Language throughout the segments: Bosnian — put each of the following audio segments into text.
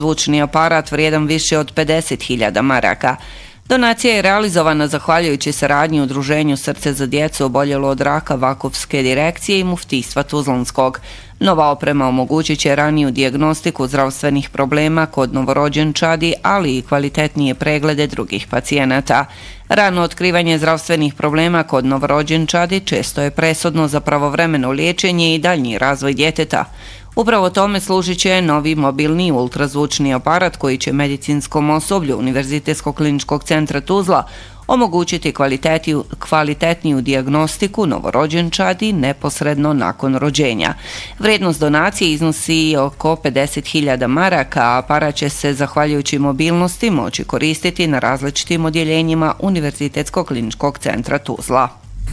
zvučni aparat vrijedan više od 50.000 maraka. Donacija je realizovana zahvaljujući saradnji Udruženju Srce za djecu oboljelo od raka Vakufske direkcije i Muftijstva Tuzlanskog. Nova oprema omogućit će raniju dijagnostiku zdravstvenih problema kod novorođenčadi, ali i kvalitetnije preglede drugih pacijenata. Rano otkrivanje zdravstvenih problema kod novorođenčadi često je presudno za pravovremeno liječenje i daljnji razvoj djeteta. Upravo tome služit će novi mobilni ultrazvučni aparat koji će medicinskom osoblju Univerzitetskog kliničkog centra Tuzla omogućiti kvalitetniju dijagnostiku novorođenčadi neposredno nakon rođenja. Vrijednost donacije iznosi oko 50.000 maraka, a aparat će se, zahvaljujući mobilnosti, moći koristiti na različitim odjeljenjima Univerzitetskog kliničkog centra Tuzla.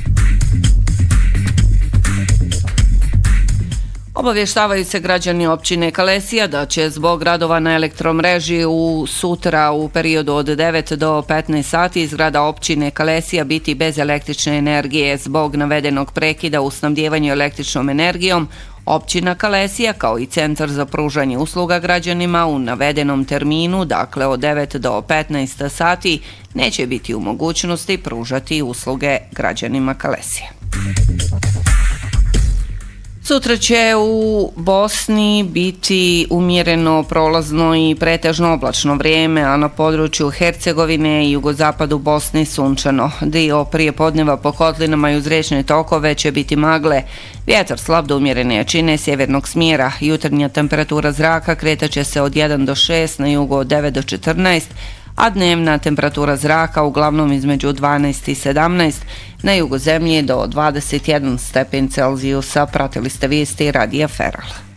Obavještavaju se građani općine Kalesija da će zbog radova na elektromreži sutra u periodu od 9 do 15 sati zgrada općine Kalesija biti bez električne energije. Zbog navedenog prekida u snabdijevanju električnom energijom, općina Kalesija kao i Centar za pružanje usluga građanima u navedenom terminu, dakle od 9 do 15 sati, neće biti u mogućnosti pružati usluge građanima Kalesije. Sutra će u Bosni biti umjereno, prolazno i pretežno oblačno vrijeme, a na području Hercegovine i jugozapadu Bosne sunčano. Dio prije podneva po kotlinama i uz riječne tokove će biti magle. Vjetar slab do umjerene jačine sjevernog smjera. Jutarnja temperatura zraka kretaće se od 1 do 6, na jugu od 9 do 14, a dnevna temperatura zraka uglavnom između 12 i 17, na jugu zemlje do 21 stepen Celzijusa. Pratili ste vijesti Radija Feral.